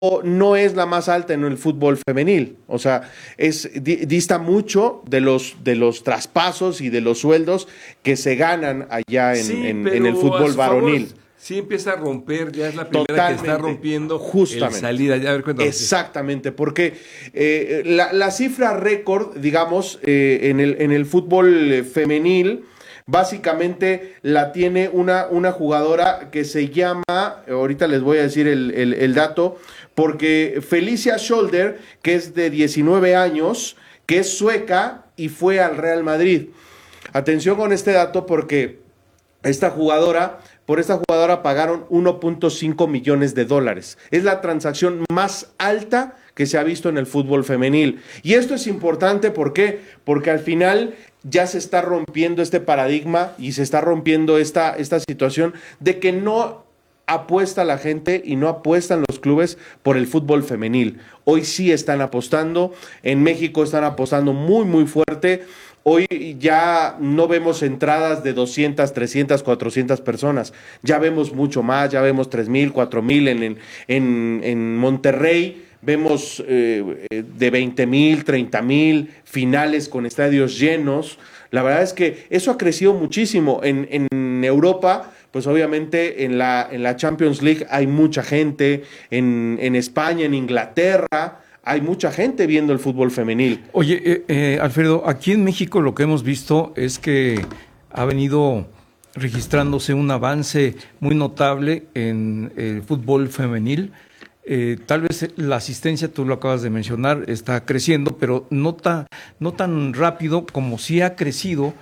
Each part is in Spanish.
no es la más alta en el fútbol femenil. O sea, dista mucho de los traspasos y de los sueldos que se ganan allá Sí, en el pero fútbol a su varonil. favor, sí empieza a romper, ya es la primera Totalmente, que está rompiendo justamente. el salida. Ya, a ver, cuéntanos. Exactamente, porque la cifra récord, digamos, en el fútbol femenil, básicamente la tiene una jugadora que se llama, ahorita les voy a decir el dato, porque Felicia Scholder, que es de 19 años, que es sueca y fue al Real Madrid. Atención con este dato porque por esta jugadora pagaron 1.5 millones de dólares. Es la transacción más alta que se ha visto en el fútbol femenil. Y esto es importante, ¿por qué? Porque al final ya se está rompiendo este paradigma y se está rompiendo esta situación de que no apuesta la gente y no apuestan los clubes por el fútbol femenil. Hoy sí están apostando, en México están apostando muy, muy fuerte. Hoy ya no vemos entradas de 200, 300, 400 personas. Ya vemos mucho más, ya vemos 3,000, 4,000 en Monterrey. Vemos de 20,000, 30,000 finales con estadios llenos. La verdad es que eso ha crecido muchísimo. En Europa, pues obviamente en la Champions League hay mucha gente. En España, en Inglaterra, hay mucha gente viendo el fútbol femenil. Oye, Alfredo, aquí en México lo que hemos visto es que ha venido registrándose un avance muy notable en el fútbol femenil. Tal vez la asistencia, tú lo acabas de mencionar, está creciendo, pero no tan rápido como sí ha crecido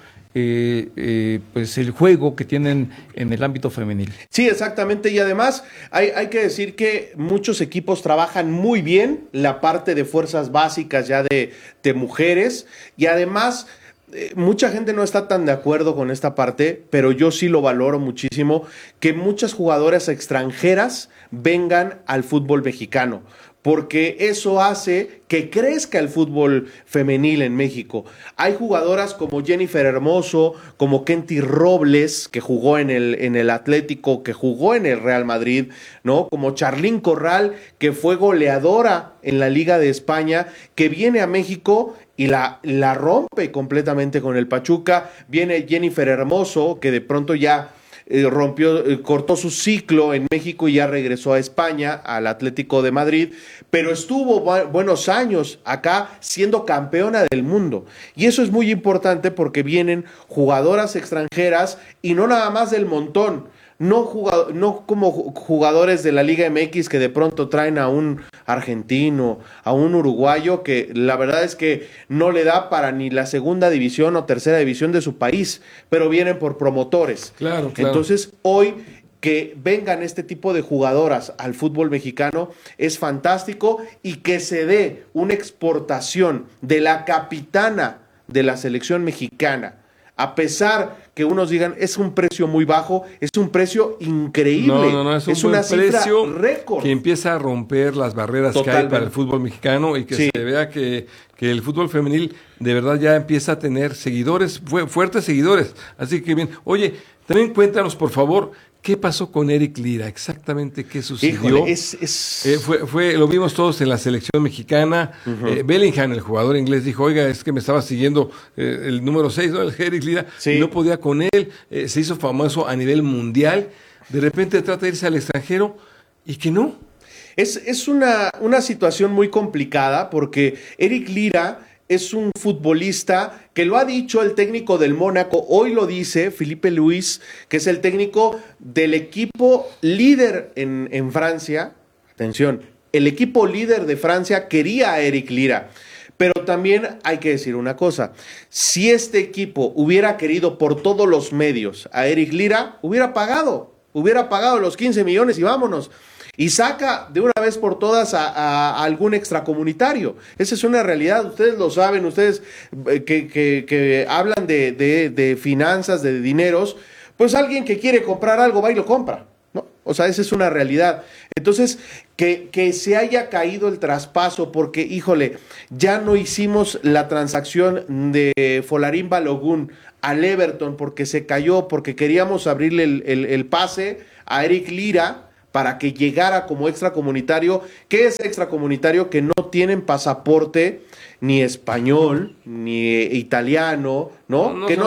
pues el juego que tienen en el ámbito femenil. Sí, exactamente, y además hay que decir que muchos equipos trabajan muy bien la parte de fuerzas básicas ya de mujeres, y además mucha gente no está tan de acuerdo con esta parte, pero yo sí lo valoro muchísimo, que muchas jugadoras extranjeras vengan al fútbol mexicano, porque eso hace que crezca el fútbol femenil en México. Hay jugadoras como Jennifer Hermoso, como Kenty Robles, que jugó en el Atlético, que jugó en el Real Madrid, ¿no? Como Charlín Corral, que fue goleadora en la Liga de España, que viene a México y la rompe completamente con el Pachuca. Viene Jennifer Hermoso, que de pronto ya cortó su ciclo en México y ya regresó a España, al Atlético de Madrid, pero estuvo buenos años acá siendo campeona del mundo. Y eso es muy importante porque vienen jugadoras extranjeras y no nada más del montón. No como jugadores de la Liga MX que de pronto traen a un argentino, a un uruguayo que la verdad es que no le da para ni la segunda división o tercera división de su país, pero vienen por promotores. Claro. Entonces, hoy que vengan este tipo de jugadoras al fútbol mexicano es fantástico, y que se dé una exportación de la capitana de la selección mexicana. A pesar que unos digan es un precio muy bajo, es un precio increíble. No, es una cifra récord. Que empieza a romper las barreras que hay para el fútbol mexicano, y que sí, se vea que el fútbol femenil de verdad ya empieza a tener seguidores, fuertes seguidores. Así que bien, oye, también cuéntanos por favor, ¿qué pasó con Eric Lira? Exactamente qué sucedió. Híjole, lo vimos todos en la selección mexicana. Uh-huh. Bellingham, el jugador inglés, dijo, oiga, es que me estaba siguiendo el número 6, ¿no? El Eric Lira, sí, y no podía con él. Se hizo famoso a nivel mundial. De repente trata de irse al extranjero y que no. Es una situación muy complicada porque Eric Lira es un futbolista que lo ha dicho el técnico del Mónaco, hoy lo dice Filipe Luis, que es el técnico del equipo líder en Francia. Atención, el equipo líder de Francia quería a Eric Lira. Pero también hay que decir una cosa, si este equipo hubiera querido por todos los medios a Eric Lira, hubiera pagado los 15 millones y vámonos. Y saca de una vez por todas a algún extracomunitario. Esa es una realidad, ustedes lo saben, ustedes que hablan de finanzas, de dineros, pues alguien que quiere comprar algo va y lo compra, ¿no? O sea, esa es una realidad. Entonces, que se haya caído el traspaso porque, híjole, ya no hicimos la transacción de Folarín Balogun al Everton porque se cayó, porque queríamos abrirle el pase a Eric Lira para que llegara como extracomunitario. ¿Qué es extracomunitario? Que no tienen pasaporte ni español, ni italiano, ¿no? Que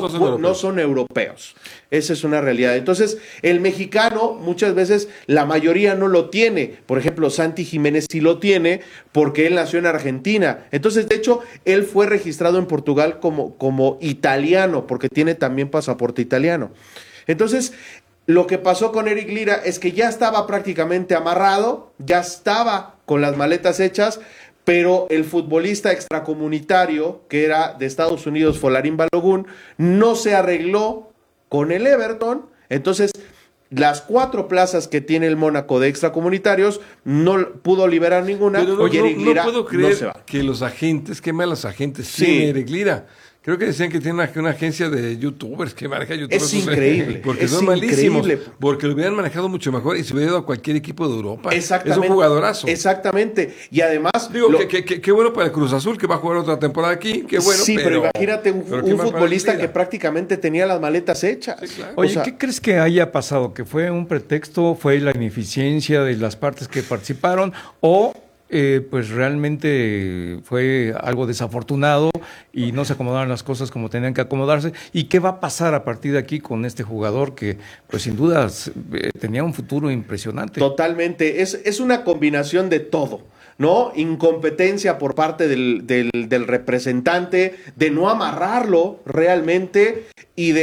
no son europeos. Esa es una realidad. Entonces, el mexicano, muchas veces, la mayoría no lo tiene. Por ejemplo, Santi Jiménez sí lo tiene, porque él nació en Argentina. Entonces, de hecho, él fue registrado en Portugal como italiano, porque tiene también pasaporte italiano. Entonces, lo que pasó con Eric Lira es que ya estaba prácticamente amarrado, ya estaba con las maletas hechas, pero el futbolista extracomunitario, que era de Estados Unidos, Folarín Balogun, no se arregló con el Everton. Entonces, las 4 plazas que tiene el Mónaco de extracomunitarios no pudo liberar ninguna. Pero Eric Lira no puedo creer no se va. que los agentes, qué malos agentes Sí. tiene Eric Lira. Creo que decían que tiene una agencia de youtubers que maneja youtubers. Es increíble. Porque son malísimos. Porque lo hubieran manejado mucho mejor y se hubiera ido a cualquier equipo de Europa. Exactamente. Es un jugadorazo. Exactamente. Y además... Digo, qué bueno para el Cruz Azul, que va a jugar otra temporada aquí. Qué bueno. Sí, pero imagínate un futbolista que prácticamente prácticamente tenía las maletas hechas. Sí, claro. Oye, ¿qué crees que haya pasado? ¿Que fue un pretexto? ¿Fue la ineficiencia de las partes que participaron? ¿O pues realmente fue algo desafortunado y no se acomodaron las cosas como tenían que acomodarse? ¿Y qué va a pasar a partir de aquí con este jugador que pues sin duda tenía un futuro impresionante? Totalmente, es una combinación de todo, ¿no? Incompetencia por parte del representante, de no amarrarlo realmente y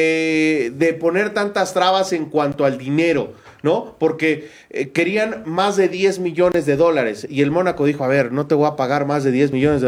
de poner tantas trabas en cuanto al dinero, ¿no? Porque querían más de $10 millones y el Mónaco dijo, a ver, no te voy a pagar más de $10 millones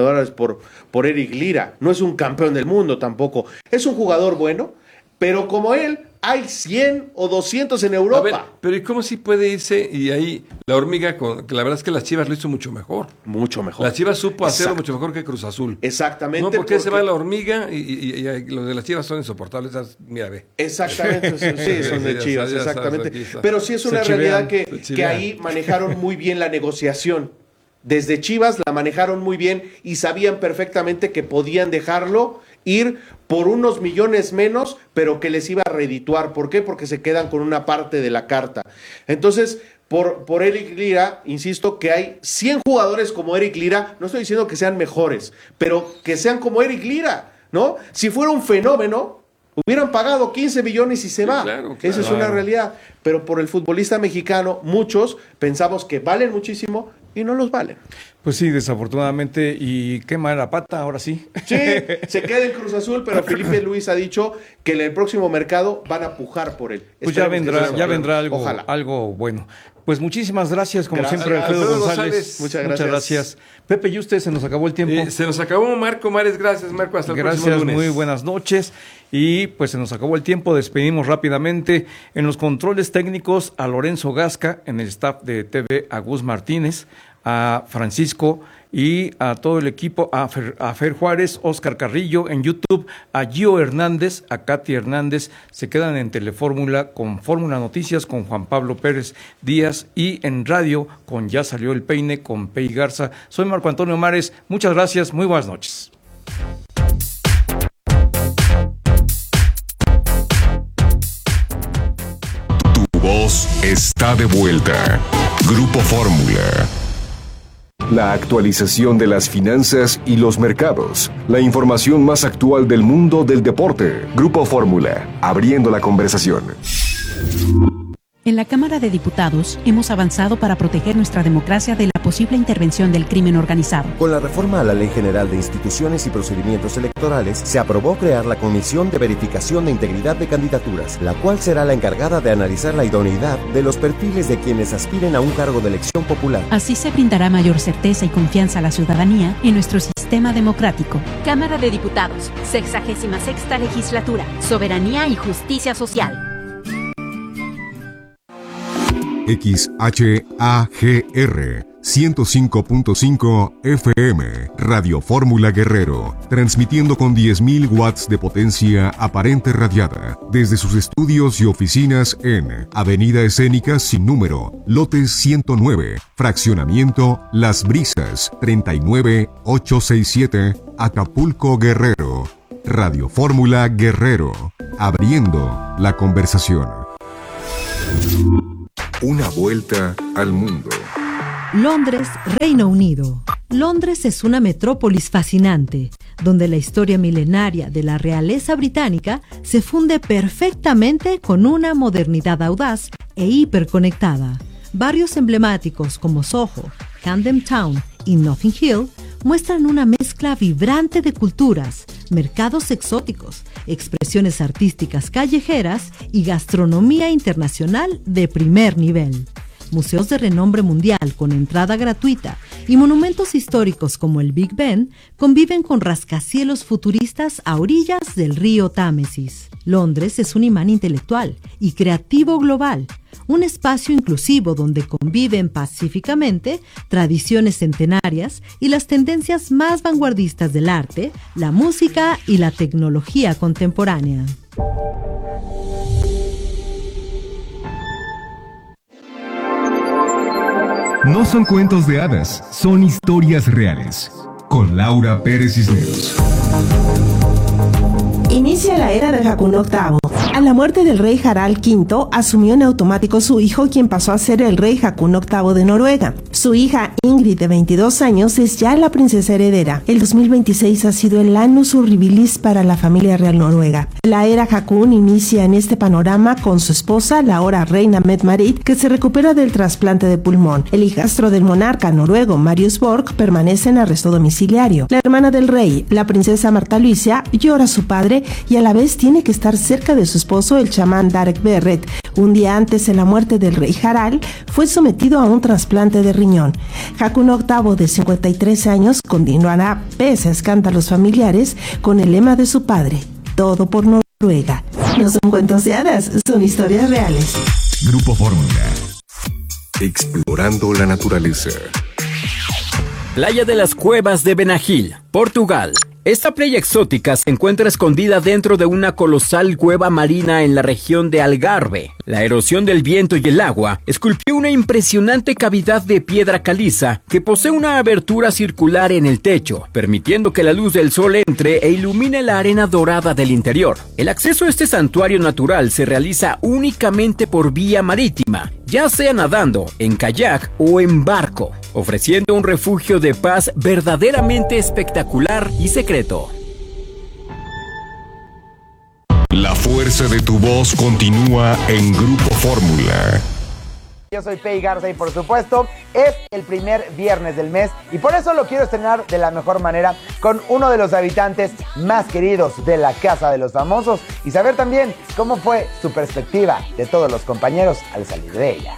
por Eric Lira. No es un campeón del mundo tampoco. Es un jugador bueno, pero como él, hay 100 o 200 en Europa. A ver, pero ¿y cómo si puede irse? Y ahí la hormiga, que la verdad es que las Chivas lo hizo mucho mejor. Mucho mejor. Las Chivas supo hacerlo mucho mejor que Cruz Azul. Exactamente. No, porque se va la hormiga y los de las Chivas son insoportables. Mira, ve. Exactamente, sí, son de Chivas, exactamente. Pero sí es una realidad que ahí manejaron muy bien la negociación. Desde Chivas la manejaron muy bien y sabían perfectamente que podían dejarlo ir por unos millones menos, pero que les iba a redituar. ¿Por qué? Porque se quedan con una parte de la carta. Entonces, por Eric Lira, insisto que hay 100 jugadores como Eric Lira. No estoy diciendo que sean mejores, pero que sean como Eric Lira, ¿no? Si fuera un fenómeno, hubieran pagado 15 millones y se va. Claro. Esa es una realidad. Pero por el futbolista mexicano, muchos pensamos que valen muchísimo y no los valen. Pues sí, desafortunadamente, y qué mala pata, ahora sí. Sí, se queda en Cruz Azul, pero Felipe Luis ha dicho que en el próximo mercado van a pujar por él. Pues ya vendrá algo bueno. Pues muchísimas gracias, como siempre, Alfredo González. Muchas gracias. Pepe y usted, se nos acabó el tiempo. Se nos acabó, Marco Mares, gracias, Marco, hasta el próximo lunes. Muy buenas noches. Y pues se nos acabó el tiempo, despedimos rápidamente en los controles técnicos a Lorenzo Gasca, en el staff de TV a Gus Martínez, a Francisco y a todo el equipo, a Fer Juárez, Oscar Carrillo en YouTube, a Gio Hernández, a Katy Hernández. Se quedan en Telefórmula con Fórmula Noticias con Juan Pablo Pérez Díaz y en radio con Ya Salió el Peine con Pei Garza. Soy Marco Antonio Mares, muchas gracias, muy buenas noches. Tu voz está de vuelta. Grupo Fórmula. La actualización de las finanzas y los mercados. La información más actual del mundo del deporte. Grupo Fórmula. Abriendo la conversación. En la Cámara de Diputados hemos avanzado para proteger nuestra democracia de la posible intervención del crimen organizado. Con la reforma a la Ley General de Instituciones y Procedimientos Electorales, se aprobó crear la Comisión de Verificación de Integridad de Candidaturas, la cual será la encargada de analizar la idoneidad de los perfiles de quienes aspiren a un cargo de elección popular. Así se brindará mayor certeza y confianza a la ciudadanía en nuestro sistema democrático. Cámara de Diputados, 66ª Legislatura, Soberanía y Justicia Social. XHAGR 105.5 FM, Radio Fórmula Guerrero, transmitiendo con 10.000 watts de potencia aparente radiada, desde sus estudios y oficinas en Avenida Escénica sin número, lote 109, fraccionamiento Las Brisas, 39867, Acapulco, Guerrero. Radio Fórmula Guerrero, abriendo la conversación. Una vuelta al mundo. Londres, Reino Unido. Londres es una metrópolis fascinante, donde la historia milenaria de la realeza británica se funde perfectamente con una modernidad audaz e hiperconectada. Barrios emblemáticos como Soho, Camden Town y Notting Hill muestran una mezcla vibrante de culturas, mercados exóticos, expresiones artísticas callejeras y gastronomía internacional de primer nivel. Museos de renombre mundial con entrada gratuita y monumentos históricos como el Big Ben conviven con rascacielos futuristas a orillas del río Támesis. Londres es un imán intelectual y creativo global, un espacio inclusivo donde conviven pacíficamente tradiciones centenarias y las tendencias más vanguardistas del arte, la música y la tecnología contemporánea. No son cuentos de hadas, son historias reales. Con Laura Pérez Cisneros. Inicia la era de Haakon VIII. A la muerte del rey Harald V, asumió en automático su hijo, quien pasó a ser el rey Haakon VIII de Noruega. Su hija Ingrid, de 22 años, es ya la princesa heredera. El 2026 ha sido el annus horribilis para la familia real noruega. La era Haakon inicia en este panorama con su esposa, la ahora reina Mette-Marit, que se recupera del trasplante de pulmón. El hijastro del monarca noruego, Marius Borg, permanece en arresto domiciliario. La hermana del rey, la princesa Marta Luisa, llora a su padre y a la vez tiene que estar cerca de su esposo, el chamán Darek Berret. Un día antes de la muerte del rey Harald, fue sometido a un trasplante de riñón. Haakon VIII, de 53 años, continuará, pese a escándalos familiares, con el lema de su padre: todo por Noruega. No son cuentos de hadas, son historias reales. Grupo Fórmula. Explorando la naturaleza. Playa de las Cuevas de Benagil, Portugal. Esta playa exótica se encuentra escondida dentro de una colosal cueva marina en la región de Algarve. La erosión del viento y el agua esculpió una impresionante cavidad de piedra caliza que posee una abertura circular en el techo, permitiendo que la luz del sol entre e ilumine la arena dorada del interior. El acceso a este santuario natural se realiza únicamente por vía marítima, ya sea nadando, en kayak o en barco, ofreciendo un refugio de paz verdaderamente espectacular y secreto. La fuerza de tu voz continúa en Grupo Fórmula. Yo soy Pei Garza y por supuesto es el primer viernes del mes y por eso lo quiero estrenar de la mejor manera con uno de los habitantes más queridos de la Casa de los Famosos y saber también cómo fue su perspectiva de todos los compañeros al salir de ella.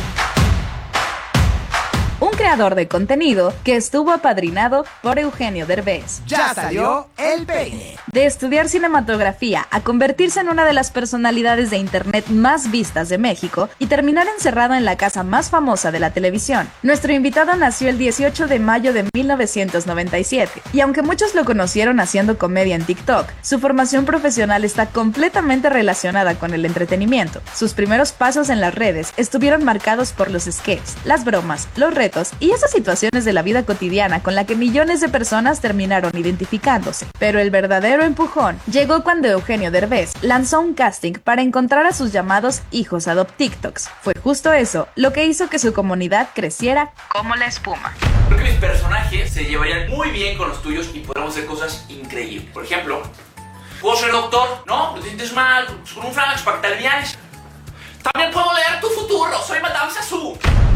Un creador de contenido que estuvo apadrinado por Eugenio Derbez. Ya salió el peine. De estudiar cinematografía a convertirse en una de las personalidades de internet más vistas de México y terminar encerrado en la casa más famosa de la televisión. Nuestro invitado nació el 18 de mayo de 1997 y aunque muchos lo conocieron haciendo comedia en TikTok, su formación profesional está completamente relacionada con el entretenimiento. Sus primeros pasos en las redes estuvieron marcados por los sketches, las bromas, los retos y esas situaciones de la vida cotidiana con la que millones de personas terminaron identificándose. Pero el verdadero empujón llegó cuando Eugenio Derbez lanzó un casting para encontrar a sus llamados hijos adoptiktoks. Fue justo eso lo que hizo que su comunidad creciera como la espuma. Creo que mis personajes se llevarían muy bien con los tuyos y podemos hacer cosas increíbles. Por ejemplo, puedo ser doctor, ¿no? Te sientes mal, con un Flanax para que te alivianes. También puedo leer tu futuro, soy Madame Sassou.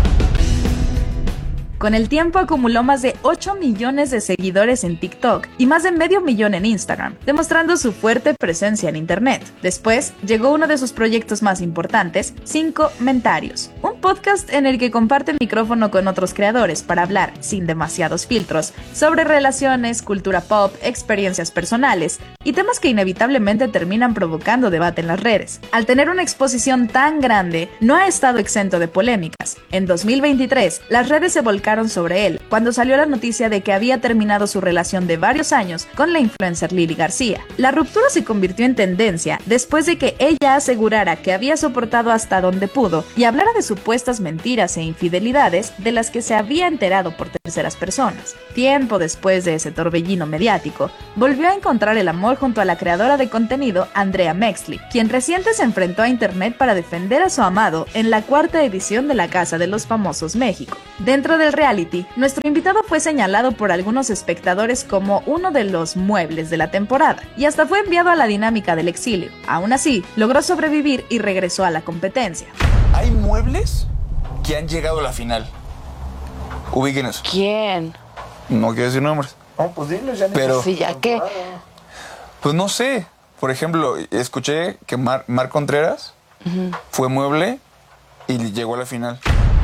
Con el tiempo acumuló más de 8 millones de seguidores en TikTok y más de 500,000 en Instagram, demostrando su fuerte presencia en Internet. Después llegó uno de sus proyectos más importantes, 5 Mentarios, un podcast en el que comparte micrófono con otros creadores para hablar, sin demasiados filtros, sobre relaciones, cultura pop, experiencias personales y temas que inevitablemente terminan provocando debate en las redes. Al tener una exposición tan grande, no ha estado exento de polémicas. En 2023, las redes se volcaron recaron sobre él cuando salió la noticia de que había terminado su relación de varios años con la influencer Lily García. La ruptura se convirtió en tendencia después de que ella asegurara que había soportado hasta donde pudo y hablara de supuestas mentiras e infidelidades de las que se había enterado por terceras personas. Tiempo después de ese torbellino mediático, volvió a encontrar el amor junto a la creadora de contenido Andrea Mexley, quien reciente se enfrentó a internet para defender a su amado en la 4ª edición de La Casa de los Famosos México. Dentro del reality, nuestro invitado fue señalado por algunos espectadores como uno de los muebles de la temporada y hasta fue enviado a la dinámica del exilio. Aún así, logró sobrevivir y regresó a la competencia. Hay muebles que han llegado a la final. Ubiquen eso. ¿Quién? No quiero decir nombres. No, pues dilo, ya. Pero, sí, ya que... Pues no sé. Por ejemplo, escuché que Mar Contreras fue mueble y llegó a la final.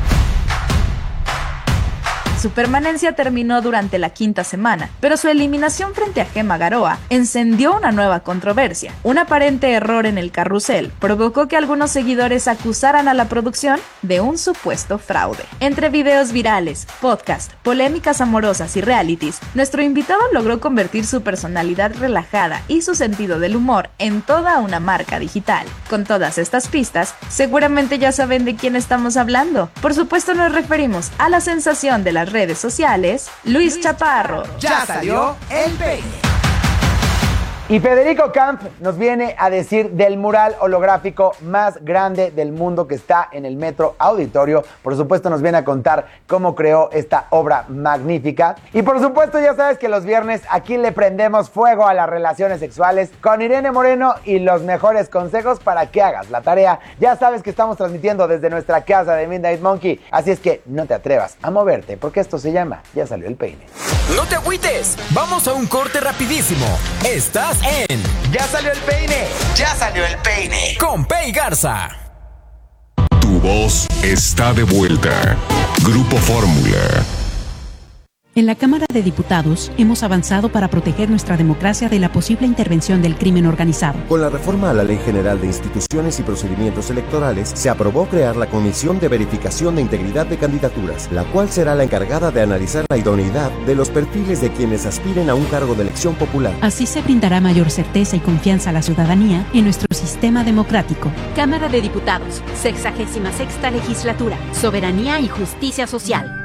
Su permanencia terminó durante la 5ª semana, pero su eliminación frente a Gemma Garoa encendió una nueva controversia. Un aparente error en el carrusel provocó que algunos seguidores acusaran a la producción de un supuesto fraude. Entre videos virales, podcasts, polémicas amorosas y realities, nuestro invitado logró convertir su personalidad relajada y su sentido del humor en toda una marca digital. Con todas estas pistas, seguramente ya saben de quién estamos hablando. Por supuesto nos referimos a la sensación de las redes sociales, Luis Chaparro. Ya salió el peine. Y Federico Camp nos viene a decir del mural holográfico más grande del mundo que está en el Metro Auditorio. Por supuesto nos viene a contar cómo creó esta obra magnífica. Y por supuesto ya sabes que los viernes aquí le prendemos fuego a las relaciones sexuales con Irene Moreno y los mejores consejos para que hagas la tarea. Ya sabes que estamos transmitiendo desde nuestra casa de Midnight Monkey. Así es que no te atrevas a moverte porque esto se llama Ya Salió el Peine. No te agüites, vamos a un corte rapidísimo. Estás en Ya Salió el Peine. Ya Salió el Peine con Pei Garza. Tu voz está de vuelta. Grupo Fórmula. En la Cámara de Diputados hemos avanzado para proteger nuestra democracia de la posible intervención del crimen organizado. Con la reforma a la Ley General de Instituciones y Procedimientos Electorales, se aprobó crear la Comisión de Verificación de Integridad de Candidaturas, la cual será la encargada de analizar la idoneidad de los perfiles de quienes aspiren a un cargo de elección popular. Así se brindará mayor certeza y confianza a la ciudadanía en nuestro sistema democrático. Cámara de Diputados, 66ª Legislatura, Soberanía y Justicia Social.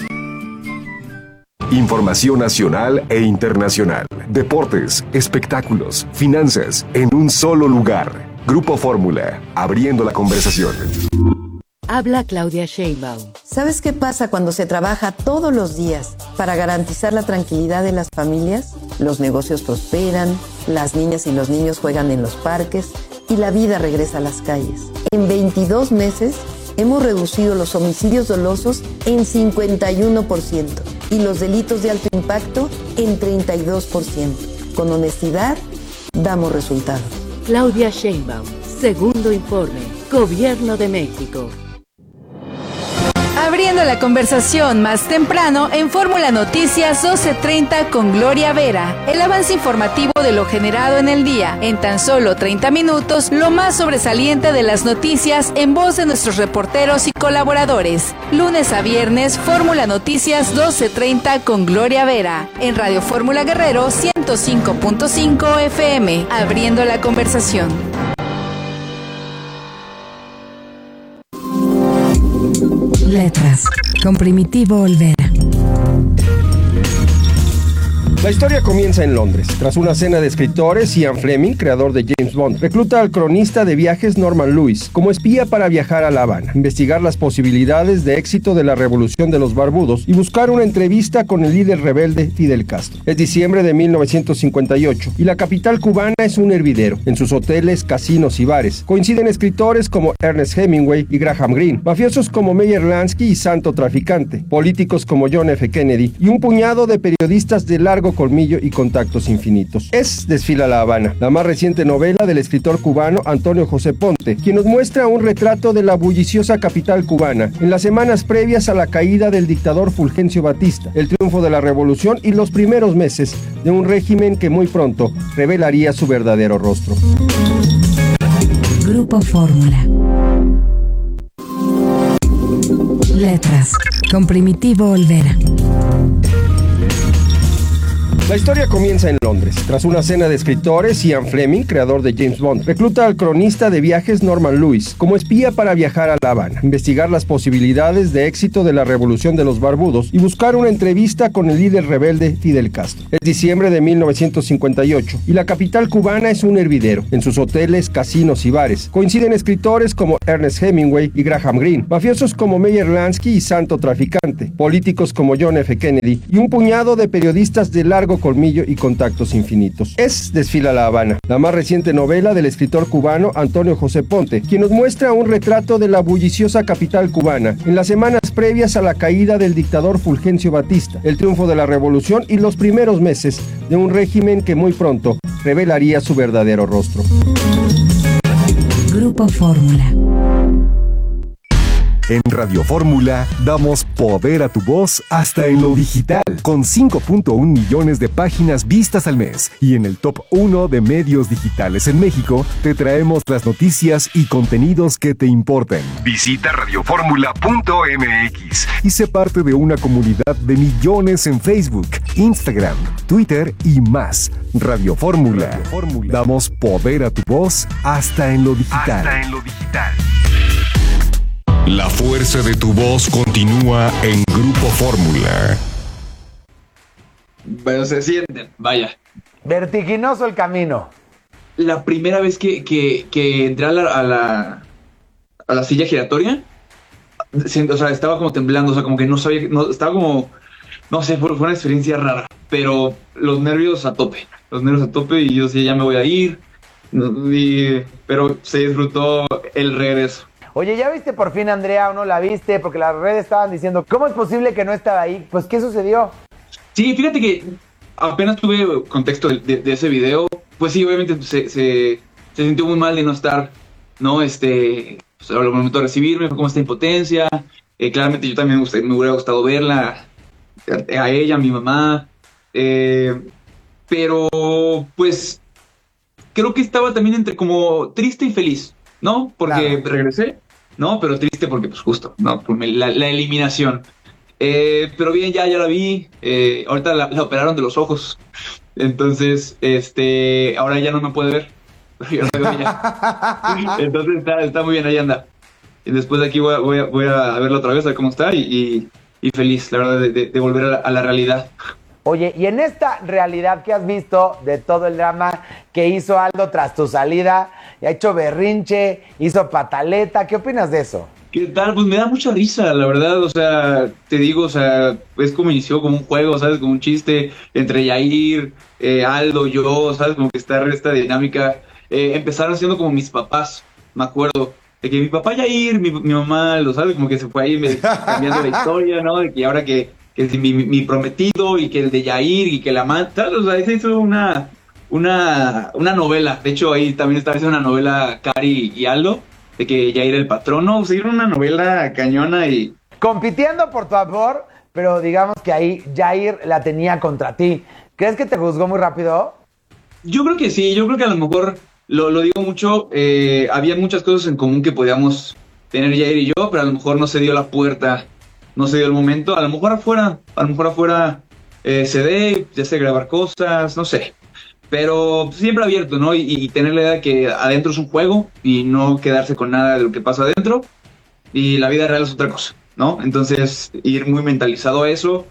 Información nacional e internacional. Deportes, espectáculos, finanzas, en un solo lugar. Grupo Fórmula, abriendo la conversación. Habla Claudia Sheinbaum. ¿Sabes qué pasa cuando se trabaja todos los días para garantizar la tranquilidad de las familias? Los negocios prosperan, las niñas y los niños juegan en los parques y la vida regresa a las calles. En 22 meses hemos reducido los homicidios dolosos en 51% y los delitos de alto impacto en 32%. Con honestidad, damos resultados. Claudia Sheinbaum, segundo informe, Gobierno de México. Abriendo la conversación más temprano en Fórmula Noticias 12:30 con Gloria Vera. El avance informativo de lo generado en el día. En tan solo 30 minutos, lo más sobresaliente de las noticias en voz de nuestros reporteros y colaboradores. Lunes a viernes, Fórmula Noticias 12:30 con Gloria Vera. En Radio Fórmula Guerrero 105.5 FM. Abriendo la conversación. Letras, con Primitivo Olvera. La historia comienza en Londres. Tras una cena de escritores, Ian Fleming, creador de James Bond, recluta al cronista de viajes Norman Lewis como espía para viajar a La Habana, investigar las posibilidades de éxito de la revolución de los barbudos y buscar una entrevista con el líder rebelde Fidel Castro. Es diciembre de 1958 y la capital cubana es un hervidero. En sus hoteles, casinos y bares coinciden escritores como Ernest Hemingway y Graham Greene, mafiosos como Meyer Lansky y Santo Traficante, políticos como John F. Kennedy y un puñado de periodistas de largo colmillo y contactos infinitos. Es Desfila La Habana, la más reciente novela del escritor cubano Antonio José Ponte, quien nos muestra un retrato de la bulliciosa capital cubana en las semanas previas a la caída del dictador Fulgencio Batista, el triunfo de la revolución y los primeros meses de un régimen que muy pronto revelaría su verdadero rostro. Grupo Fórmula. Letras, con Primitivo Olvera. La historia comienza en Londres. Tras una cena de escritores, Ian Fleming, creador de James Bond, recluta al cronista de viajes Norman Lewis como espía para viajar a La Habana, investigar las posibilidades de éxito de la Revolución de los Barbudos y buscar una entrevista con el líder rebelde Fidel Castro. Es diciembre de 1958 y la capital cubana es un hervidero. En sus hoteles, casinos y bares coinciden escritores como Ernest Hemingway y Graham Greene, mafiosos como Meyer Lansky y Santo Traficante, políticos como John F. Kennedy y un puñado de periodistas de largo colmillo y contactos infinitos. Es Desfila La Habana, la más reciente novela del escritor cubano Antonio José Ponte, quien nos muestra un retrato de la bulliciosa capital cubana en las semanas previas a la caída del dictador Fulgencio Batista, el triunfo de la revolución y los primeros meses de un régimen que muy pronto revelaría su verdadero rostro. Grupo Fórmula. En Radio Fórmula damos poder a tu voz hasta en lo digital, con 5.1 millones de páginas vistas al mes. Y en el top 1 de medios digitales en México, te traemos las noticias y contenidos que te importan. Visita radioformula.mx y sé parte de una comunidad de millones en Facebook, Instagram, Twitter y más. Radio Fórmula. Damos poder a tu voz hasta en lo digital. La fuerza de tu voz continúa en Grupo Fórmula. Pero se sienten, vaya. Vertiginoso el camino. La primera vez que entré a la silla giratoria, o sea, estaba como temblando, o sea, como que no sabía, estaba como, no sé, fue una experiencia rara, pero los nervios a tope y yo decía, ya me voy a ir, pero se disfrutó el regreso. Oye, ¿ya viste por fin, Andrea, o no la viste? Porque las redes estaban diciendo, ¿cómo es posible que no estaba ahí? Pues, ¿qué sucedió? Sí, fíjate que apenas tuve contexto de ese video. Pues sí, obviamente se sintió muy mal de no estar, ¿no? Pues, al momento de recibirme, fue como esta impotencia. Claramente yo también me hubiera gustado verla, a ella, a mi mamá. Pero, pues, creo que estaba también entre como triste y feliz, ¿no? Porque regresé, ¿no? Pero triste porque, pues, justo, ¿no? Por la eliminación. Pero bien, ya la vi. Ahorita la operaron de los ojos. Entonces, ahora ya no me puede ver. Yo la veo ya. Entonces está muy bien, ahí anda. Y después de aquí voy a verla otra vez, a ver cómo está. Y feliz, la verdad, de volver a la realidad. Oye, y en esta realidad que has visto de todo el drama que hizo Aldo tras tu salida, ha hecho berrinche, hizo pataleta, ¿qué opinas de eso? ¿Qué tal? Pues me da mucha risa, la verdad, o sea, te digo, o sea, es como inició como un juego, ¿sabes? Como un chiste entre Yair, Aldo, yo, ¿sabes? Como que está esta dinámica. Empezaron siendo como mis papás, me acuerdo, de que mi papá Yair, mi mamá Aldo, ¿sabes? Como que se fue ahí cambiando la historia, ¿no? De que ahora que es mi prometido y que el de Yair y que la mata, o sea, se hizo una novela. De hecho, ahí también estaba haciendo una novela Cari y Aldo, de que Yair el patrono, o sea, era una novela cañona y... Compitiendo por tu amor, pero digamos que ahí Yair la tenía contra ti. ¿Crees que te juzgó muy rápido? Yo creo que sí, yo creo que a lo mejor, lo digo mucho, había muchas cosas en común que podíamos tener Yair y yo, pero a lo mejor no se dio la puerta, no se dio el momento, a lo mejor afuera se dé, ya sé, grabar cosas, no sé. Pero siempre abierto, ¿no? Y tener la idea de que adentro es un juego y no quedarse con nada de lo que pasa adentro. Y la vida real es otra cosa, ¿no? Entonces, ir muy mentalizado a eso.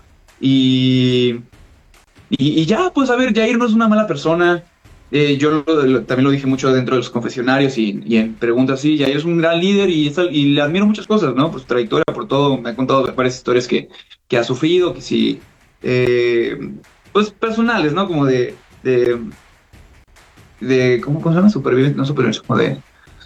Y ya, pues a ver, Yair no es una mala persona. Yo también lo dije mucho dentro de los confesionarios y en preguntas así. Yair es un gran líder y le admiro muchas cosas, ¿no? Por su trayectoria, por todo. Me ha contado varias historias que ha sufrido, que sí, pues personales, ¿no? Como de ¿cómo se llama? Supervivencia, no supervivencia, como de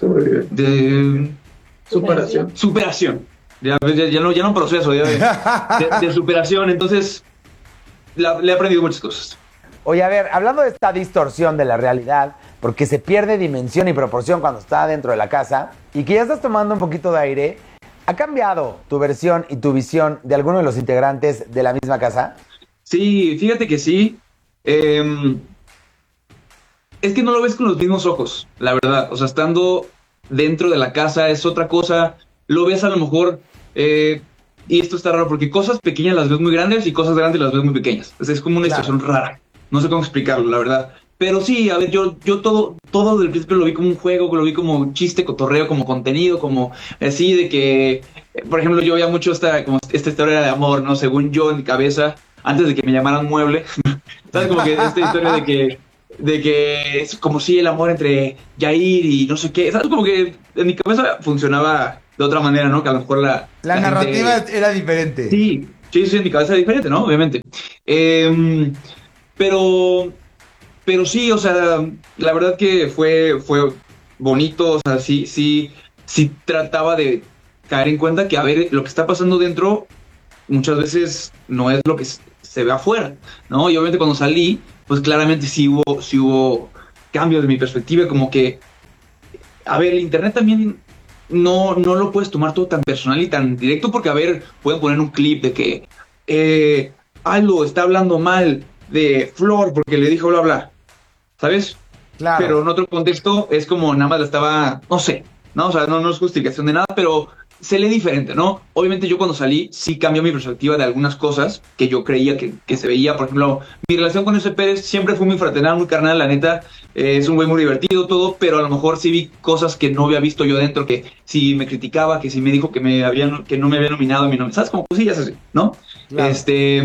superación. Ya no un proceso, de superación. Entonces, le he aprendido muchas cosas. Oye, a ver, hablando de esta distorsión de la realidad, porque se pierde dimensión y proporción cuando está dentro de la casa, y que ya estás tomando un poquito de aire, ¿ha cambiado tu versión y tu visión de alguno de los integrantes de la misma casa? Sí, fíjate que sí. Es que no lo ves con los mismos ojos, la verdad. O sea, estando dentro de la casa es otra cosa. Lo ves a lo mejor y esto está raro porque cosas pequeñas las ves muy grandes y cosas grandes las ves muy pequeñas. Es como una situación rara. No sé cómo explicarlo, la verdad. Pero sí, a ver, yo todo desde el principio lo vi como un juego, lo vi como chiste, cotorreo, como contenido, como así de que, por ejemplo, yo veía mucho esta historia de amor, ¿no? Según yo en mi cabeza, antes de que me llamaran mueble, ¿sabes? Como que esta historia de que es como si el amor entre Yair y no sé qué, ¿sabes? Como que en mi cabeza funcionaba de otra manera, ¿no? Que a lo mejor la narrativa era diferente. Sí, en mi cabeza era diferente, ¿no? Obviamente. Pero sí, o sea, la verdad que fue bonito, o sea, sí trataba de caer en cuenta que, a ver, lo que está pasando dentro muchas veces no es lo que se ve afuera, ¿no? Y obviamente cuando salí, pues claramente sí hubo cambios de mi perspectiva, como que, a ver, el internet también no lo puedes tomar todo tan personal y tan directo, porque, a ver, pueden poner un clip de que Aldo está hablando mal de Flor porque le dijo bla bla, ¿sabes? Claro. Pero en otro contexto es como nada más la estaba, no sé, ¿no? O sea, no es justificación de nada, pero se lee diferente, ¿no? Obviamente yo cuando salí sí cambió mi perspectiva de algunas cosas que yo creía que se veía. Por ejemplo, mi relación con ese Pérez siempre fue muy fraternal, muy carnal, la neta. Es un güey muy divertido, todo, pero a lo mejor sí vi cosas que no había visto yo dentro, que sí me criticaba, que sí me dijo que no me había nominado a mi nombre, ¿sabes? Como cosillas así, ¿no? Claro.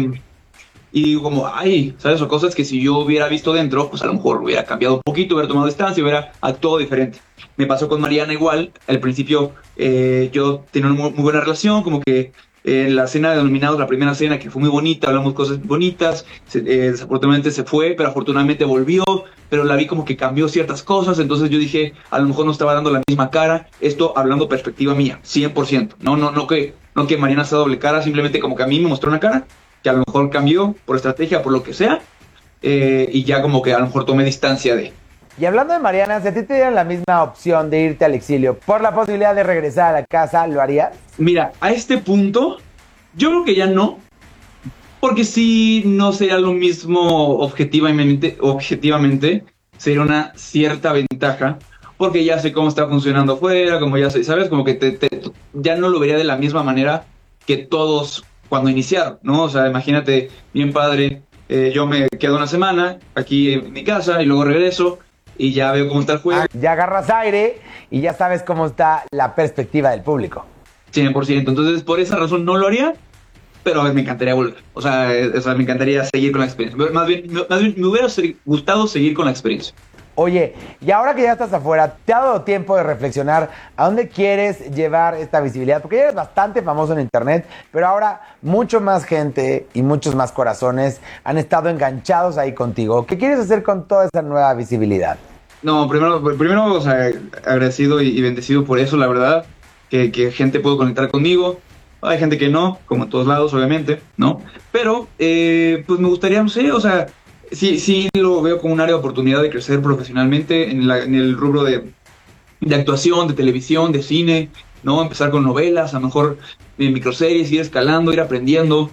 Y digo como, ay, ¿sabes? O cosas que si yo hubiera visto dentro, pues a lo mejor hubiera cambiado un poquito, hubiera tomado distancia, hubiera actuado diferente. Me pasó con Mariana igual. Al principio yo tenía una muy buena relación, como que en la cena de nominados, la primera cena, que fue muy bonita, hablamos cosas bonitas, desafortunadamente se fue, pero afortunadamente volvió, pero la vi como que cambió ciertas cosas, entonces yo dije, a lo mejor no estaba dando la misma cara, esto hablando perspectiva mía, 100%, no que Mariana sea doble cara, simplemente como que a mí me mostró una cara, que a lo mejor cambió por estrategia, por lo que sea, y ya como que a lo mejor tomé distancia de. Y hablando de Mariana, si a ti te dieran la misma opción de irte al exilio por la posibilidad de regresar a la casa, ¿lo harías? Mira, a este punto, yo creo que ya no, porque sí no sería lo mismo objetivamente, sería una cierta ventaja, porque ya sé cómo está funcionando afuera, como ya sé, ¿sabes? Como que ya no lo vería de la misma manera que todos cuando iniciaron, ¿no? O sea, imagínate, bien padre, yo me quedo una semana aquí en mi casa y luego regreso y ya veo cómo está el juego. Ya agarras aire y ya sabes cómo está la perspectiva del público. 100%, entonces por esa razón no lo haría, pero me encantaría volver. O sea, me encantaría seguir con la experiencia. Más bien me hubiera gustado seguir con la experiencia. Oye, y ahora que ya estás afuera, ¿te ha dado tiempo de reflexionar a dónde quieres llevar esta visibilidad? Porque ya eres bastante famoso en internet, pero ahora mucho más gente y muchos más corazones han estado enganchados ahí contigo. ¿Qué quieres hacer con toda esa nueva visibilidad? No, primero o sea, agradecido y bendecido por eso, la verdad, que gente puede conectar conmigo. Hay gente que no, como en todos lados, obviamente, ¿no? Pero, pues me gustaría, no sé, o sea, sí lo veo como un área de oportunidad de crecer profesionalmente en el rubro de actuación, de televisión, de cine, ¿no? Empezar con novelas, a lo mejor en microseries, ir escalando, ir aprendiendo.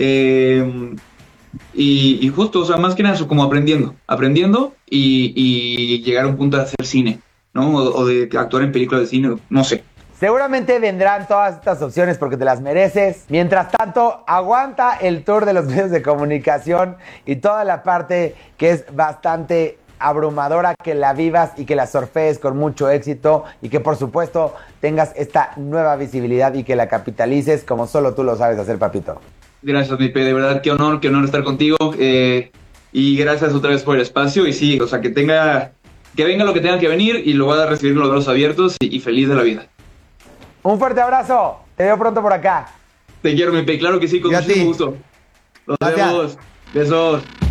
Y justo, o sea, más que nada eso, como aprendiendo y llegar a un punto de hacer cine, ¿no? O de actuar en películas de cine, no sé. Seguramente vendrán todas estas opciones porque te las mereces. Mientras tanto, aguanta el tour de los medios de comunicación y toda la parte que es bastante abrumadora, que la vivas y que la surfees con mucho éxito y que por supuesto tengas esta nueva visibilidad y que la capitalices como solo tú lo sabes hacer, papito. Gracias, mi Pe, de verdad, qué honor estar contigo, y gracias otra vez por el espacio, y sí, o sea, que venga lo que tenga que venir y lo voy a recibir con los brazos abiertos y feliz de la vida. Un fuerte abrazo, te veo pronto por acá. Te quiero, mi Pe, claro que sí, con muchísimo gusto. Nos vemos, besos.